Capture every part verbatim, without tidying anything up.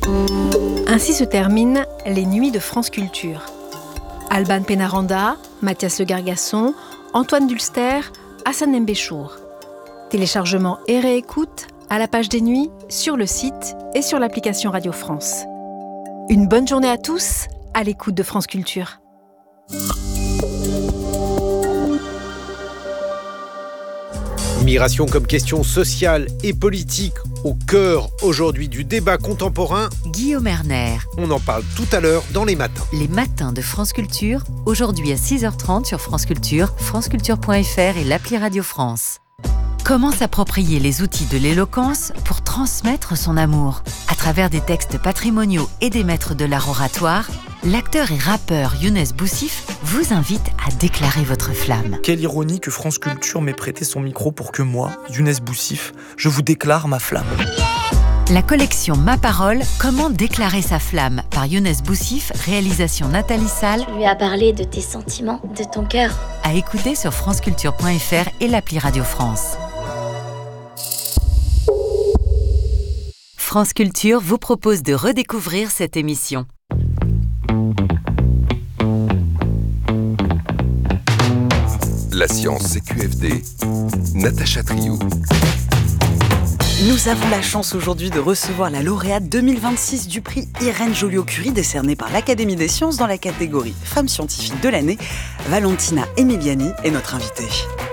Ainsi se terminent les nuits de France Culture. Alban Pénaranda, Mathias Le Gargasson, Antoine Dulster, Hassan Mbéchour. Téléchargement et réécoute à la page des nuits, sur le site et sur l'application Radio France. Une bonne journée à tous, à l'écoute de France Culture. Migration comme question sociale et politique au cœur aujourd'hui du débat contemporain. Guillaume Erner. On en parle tout à l'heure dans Les Matins. Les Matins de France Culture, aujourd'hui à six heures trente sur France Culture, franceculture point f r et l'appli Radio France. Comment s'approprier les outils de l'éloquence pour transmettre son amour ? À travers des textes patrimoniaux et des maîtres de l'art oratoire, l'acteur et rappeur Younes Boussif vous invite à déclarer votre flamme. Quelle ironie que France Culture m'ait prêté son micro pour que moi, Younes Boussif, je vous déclare ma flamme. La collection Ma Parole, comment déclarer sa flamme par Younes Boussif, réalisation Nathalie Salle. Tu lui as parlé de tes sentiments, de ton cœur. À écouter sur franceculture point f r et l'appli Radio France. France Culture vous propose de redécouvrir cette émission. La science C Q F D, Natacha Triou. Nous avons la chance aujourd'hui de recevoir la lauréate deux mille vingt-six du prix Irène Joliot-Curie décerné par l'Académie des sciences dans la catégorie Femme scientifique de l'année. Valentina Emiliani est notre invitée.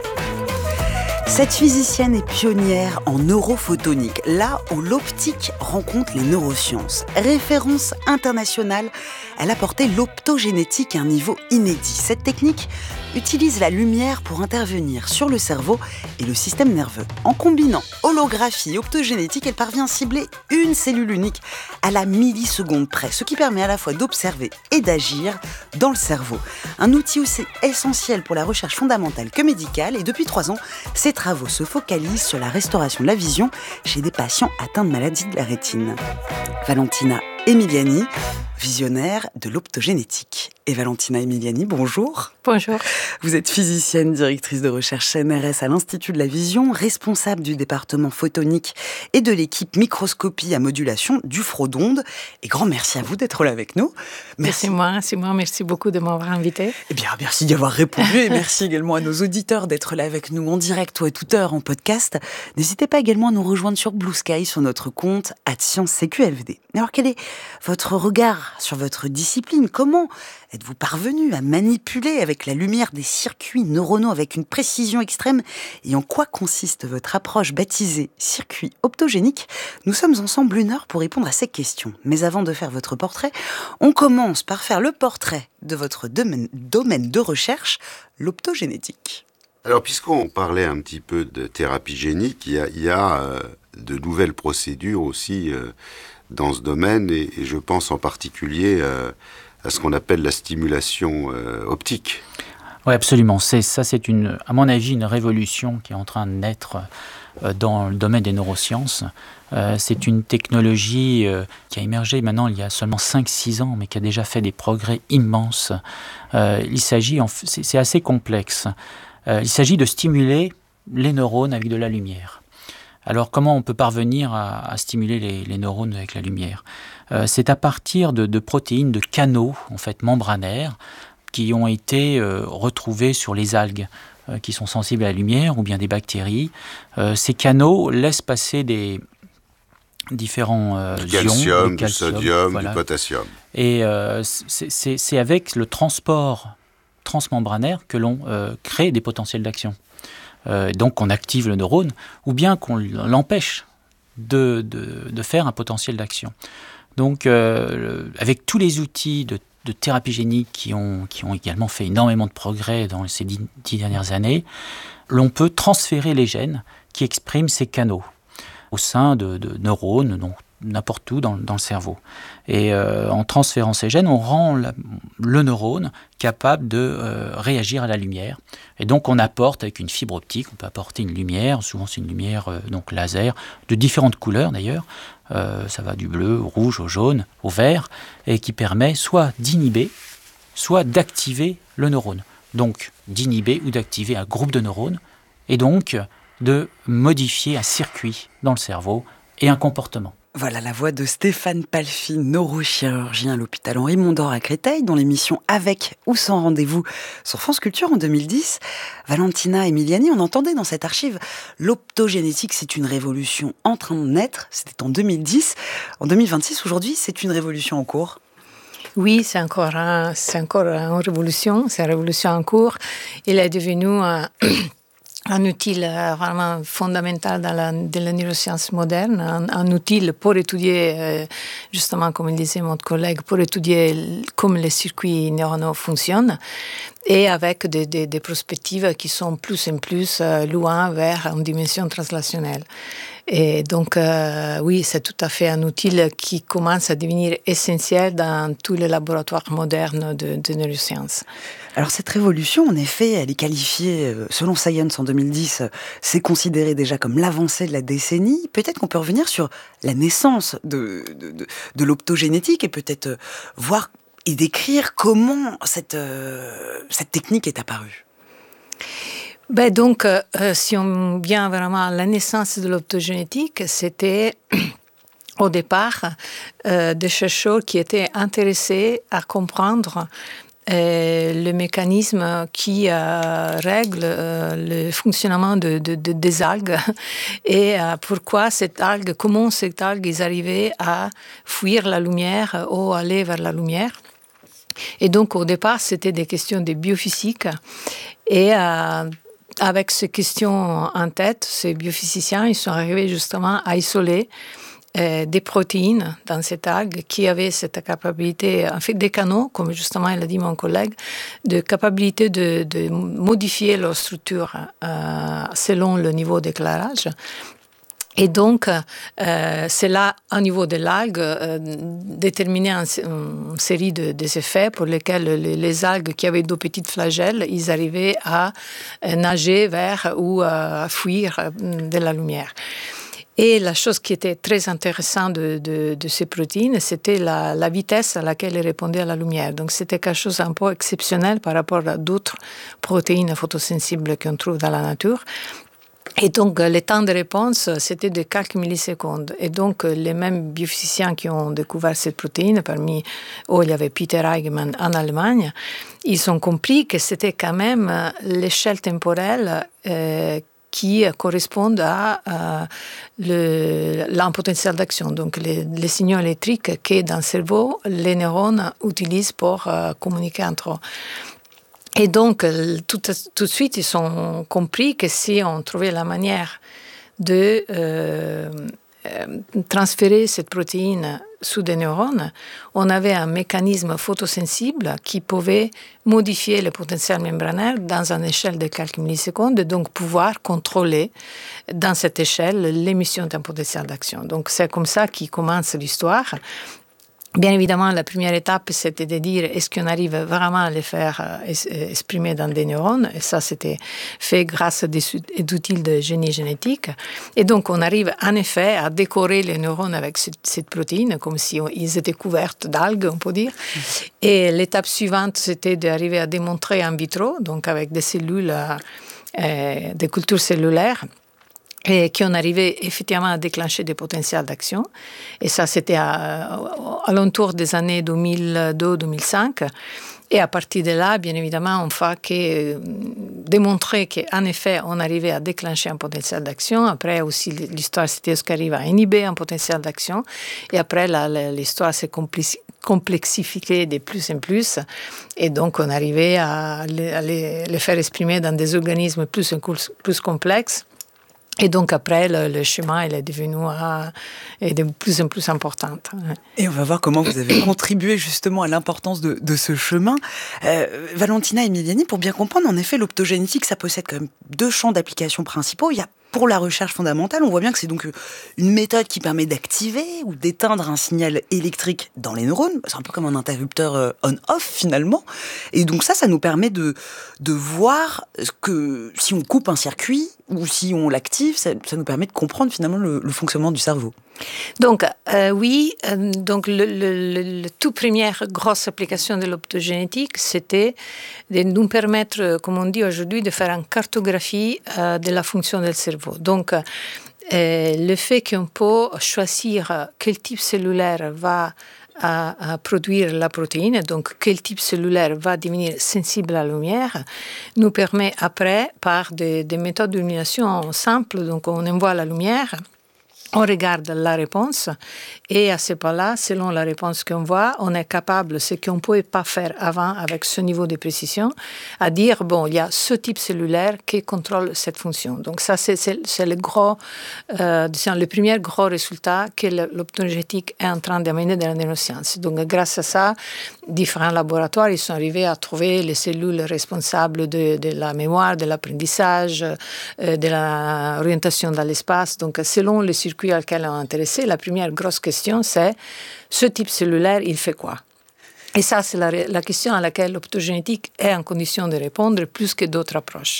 Cette physicienne est pionnière en neurophotonique, là où l'optique rencontre les neurosciences. Référence internationale, elle a porté l'optogénétique à un niveau inédit. Cette technique utilise la lumière pour intervenir sur le cerveau et le système nerveux. En combinant holographie et optogénétique, elle parvient à cibler une cellule unique à la milliseconde près, ce qui permet à la fois d'observer et d'agir dans le cerveau. Un outil aussi essentiel pour la recherche fondamentale que médicale, et depuis trois ans, ses travaux se focalisent sur la restauration de la vision chez des patients atteints de maladies de la rétine. Valentina Emiliani, visionnaire de l'optogénétique. Et Valentina Emiliani, bonjour. Bonjour. Vous êtes physicienne, directrice de recherche C N R S à l'Institut de la Vision, responsable du département photonique et de l'équipe microscopie à modulation du Frodonde. Et grand merci à vous d'être là avec nous. Merci. C'est moi, c'est moi. Merci beaucoup de m'avoir invité. Eh bien, merci d'y avoir répondu et merci également à nos auditeurs d'être là avec nous en direct ou à toute heure en podcast. N'hésitez pas également à nous rejoindre sur Blue Sky, sur notre compte arobase science C Q F D. Alors, quel est votre regard sur votre discipline ? Comment êtes-vous parvenu à manipuler avec la lumière des circuits neuronaux avec une précision extrême ? Et en quoi consiste votre approche baptisée circuit optogénique ? Nous sommes ensemble une heure pour répondre à ces questions. Mais avant de faire votre portrait, on commence par faire le portrait de votre domaine, domaine de recherche, l'optogénétique. Alors, puisqu'on parlait un petit peu de thérapie génique, il y a, il y a euh, de nouvelles procédures aussi euh, dans ce domaine, et, et je pense en particulier euh, à ce qu'on appelle la stimulation euh, optique. Oui, absolument. C'est, ça, c'est, une, à mon avis, une révolution qui est en train de naître euh, dans le domaine des neurosciences. Euh, c'est une technologie euh, qui a émergé maintenant il y a seulement cinq six ans, mais qui a déjà fait des progrès immenses. Euh, il s'agit, en, c'est, c'est assez complexe. Euh, il s'agit de stimuler les neurones avec de la lumière. Alors, comment on peut parvenir à, à stimuler les, les neurones avec la lumière ? euh, C'est à partir de, de protéines, de canaux, en fait, membranaires, qui ont été euh, retrouvés sur les algues, euh, qui sont sensibles à la lumière, ou bien des bactéries. Euh, ces canaux laissent passer des différents euh, du calcium, ions, du calcium, sodium, voilà. du potassium. Et euh, c'est, c'est, c'est avec le transport transmembranaire que l'on euh, crée des potentiels d'action. Euh, donc on active le neurone, ou bien qu'on l'empêche de, de, de faire un potentiel d'action. Donc euh, le, avec tous les outils de, de thérapie génique qui ont, qui ont également fait énormément de progrès dans ces dix, dix dernières années, l'on peut transférer les gènes qui expriment ces canaux au sein de, de neurones, donc n'importe où dans, dans le cerveau. Et euh, en transférant ces gènes, on rend la, le neurone capable de euh, réagir à la lumière. Et donc on apporte avec une fibre optique, on peut apporter une lumière, souvent c'est une lumière euh, donc laser, de différentes couleurs d'ailleurs, euh, ça va du bleu au rouge, au jaune, au vert, et qui permet soit d'inhiber, soit d'activer le neurone. Donc d'inhiber ou d'activer un groupe de neurones, et donc de modifier un circuit dans le cerveau et un comportement. Voilà la voix de Stéphane Palfi, neurochirurgien à l'hôpital Henri Mondor à Créteil, dans l'émission Avec ou sans rendez-vous sur France Culture en deux mille dix. Valentina Emiliani, on entendait dans cette archive, l'optogénétique, c'est une révolution en train de naître. C'était en deux mille dix. En deux mille vingt-six, aujourd'hui, c'est une révolution en cours. Oui, c'est encore, un, c'est encore une révolution, c'est une révolution en cours. Il est devenu un, un outil vraiment fondamental dans la, de la neuroscience moderne, un, un outil pour étudier, justement, comme le disait mon collègue, pour étudier comment les circuits neuronaux fonctionnent, et avec des, des, des perspectives qui sont plus en plus loin vers une dimension translationnelle. Et donc, euh, oui, c'est tout à fait un outil qui commence à devenir essentiel dans tous les laboratoires modernes de, de neurosciences. Alors cette révolution, en effet, elle est qualifiée, selon Science en deux mille dix, c'est considéré déjà comme l'avancée de la décennie. Peut-être qu'on peut revenir sur la naissance de, de, de, de l'optogénétique et peut-être voir et décrire comment cette, euh, cette technique est apparue. Ben donc, euh, si on vient vraiment à la naissance de l'optogénétique, c'était au départ euh, des chercheurs qui étaient intéressés à comprendre euh, le mécanisme qui euh, règle euh, le fonctionnement de, de, de, des algues et euh, pourquoi cette algue, comment cette algue est arrivée à fuir la lumière ou aller vers la lumière. Et donc, au départ, c'était des questions de biophysique et euh, avec ces questions en tête, ces biophysiciens, ils sont arrivés justement à isoler euh, des protéines dans cette algue qui avaient cette capacité, en fait des canaux, comme justement il a dit mon collègue, de capacité de, de modifier leur structure euh, selon le niveau d'éclairage. Et donc, euh, c'est là, au niveau de l'algue, euh, déterminer un, une série de, des effets pour lesquels les, les algues qui avaient de petites flagelles, ils arrivaient à euh, nager vers ou à fuir euh, de la lumière. Et la chose qui était très intéressante de, de, de ces protéines, c'était la, la vitesse à laquelle elles répondaient à la lumière. Donc, c'était quelque chose un peu exceptionnel par rapport à d'autres protéines photosensibles qu'on trouve dans la nature. Et donc, les temps de réponse, c'était de quelques millisecondes. Et donc, les mêmes biophysiciens qui ont découvert cette protéine, parmi eux, il y avait Peter Eigenmann en Allemagne, ils ont compris que c'était quand même l'échelle temporelle euh, qui correspond à euh, le, l'impotentiel d'action, donc les, les signaux électriques que dans le cerveau, les neurones utilisent pour euh, communiquer entre eux. Et donc, tout, tout de suite, ils ont compris que si on trouvait la manière de euh, transférer cette protéine sous des neurones, on avait un mécanisme photosensible qui pouvait modifier le potentiel membranaire dans une échelle de quelques millisecondes et donc pouvoir contrôler dans cette échelle l'émission d'un potentiel d'action. Donc, c'est comme ça qu'il commence l'histoire. Bien évidemment, la première étape, c'était de dire est-ce qu'on arrive vraiment à les faire exprimer dans des neurones. Et ça, c'était fait grâce à des outils de génie génétique. Et donc, on arrive en effet à décorer les neurones avec cette protéine, comme si ils étaient couverts d'algues, on peut dire. Et l'étape suivante, c'était d'arriver à démontrer en vitro, donc avec des cellules, euh, des cultures cellulaires, et qui ont arrivé effectivement à déclencher des potentiels d'action. Et ça, c'était à, à l'entour des années deux mille deux deux mille cinq. Et à partir de là, bien évidemment, on fait que démontrer qu'en effet, on arrivait à déclencher un potentiel d'action. Après aussi, l'histoire, c'était ce qui arrive à inhiber un potentiel d'action. Et après, la, la, l'histoire s'est complexifiée de plus en plus. Et donc, on arrivait à les, à les, les faire exprimer dans des organismes plus, plus complexes. Et donc après, le, le chemin, il est devenu euh, est de plus en plus important. Et on va voir comment vous avez contribué justement à l'importance de, de ce chemin. Euh, Valentina Emiliani, pour bien comprendre, en effet, l'optogénétique, ça possède quand même deux champs d'application principaux. Il y a pour la recherche fondamentale, on voit bien que c'est donc une méthode qui permet d'activer ou d'éteindre un signal électrique dans les neurones. C'est un peu comme un interrupteur on-off finalement. Et donc ça, ça nous permet de, de voir que si on coupe un circuit ou si on l'active, ça, ça nous permet de comprendre finalement le, le fonctionnement du cerveau. Donc euh, oui, euh, donc le, le, le, le toute première grosse application de l'optogénétique, c'était de nous permettre, comme on dit aujourd'hui, de faire une cartographie euh, de la fonction du cerveau. Donc Et le fait qu'on peut choisir quel type cellulaire va à, à produire la protéine, donc quel type cellulaire va devenir sensible à la lumière, nous permet après, par des, des méthodes d'illumination simples, donc on envoie la lumière, on regarde la réponse et à ce point-là, selon la réponse qu'on voit, on est capable, ce qu'on ne pouvait pas faire avant avec ce niveau de précision, à dire, bon, il y a ce type cellulaire qui contrôle cette fonction. Donc ça, c'est, c'est, c'est le gros, euh, disons, le premier gros résultat que l'optogénétique est en train d'amener dans la neuroscience. Donc grâce à ça, différents laboratoires, ils sont arrivés à trouver les cellules responsables de, de la mémoire, de l'apprentissage, euh, de l'orientation dans l'espace. Donc selon le circuit auquel on est intéressé, la première grosse question, c'est ce type cellulaire, il fait quoi? Et ça, c'est la, la question à laquelle l'optogénétique est en condition de répondre plus que d'autres approches.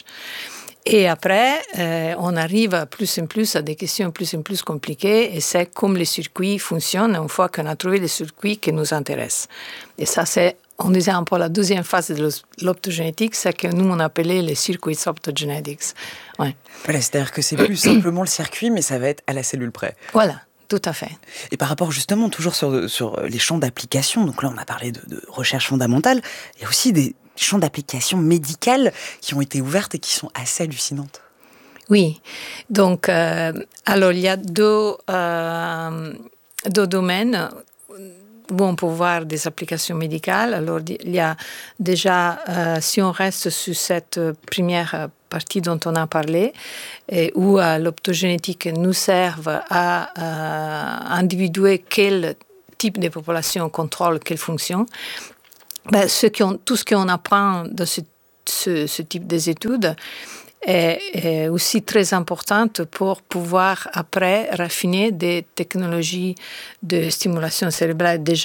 Et après, euh, on arrive plus en plus à des questions plus en plus compliquées, et c'est comme les circuits fonctionnent une fois qu'on a trouvé les circuits qui nous intéressent. Et ça, c'est, on disait un peu la deuxième phase de l'optogénétique, c'est que nous, on appelait les circuits optogenetics. Ouais. Voilà, c'est-à-dire que c'est plus simplement le circuit, mais ça va être à la cellule près. Voilà. Tout à fait. Et par rapport justement, toujours sur, sur les champs d'application, donc là on a parlé de, de recherche fondamentale, il y a aussi des champs d'application médicales qui ont été ouvertes et qui sont assez hallucinantes. Oui, donc euh, alors il y a deux, euh, deux domaines où on peut voir des applications médicales. Alors il y a déjà, euh, si on reste sur cette première partie dont on a parlé, et où euh, l'optogénétique nous sert à euh, individuer quel type de population contrôle quelle fonction. Ben, ce qu'on, tout ce qu'on apprend dans ce, ce, ce type d'études est, est aussi très importante pour pouvoir après raffiner des technologies de stimulation cérébrale déjà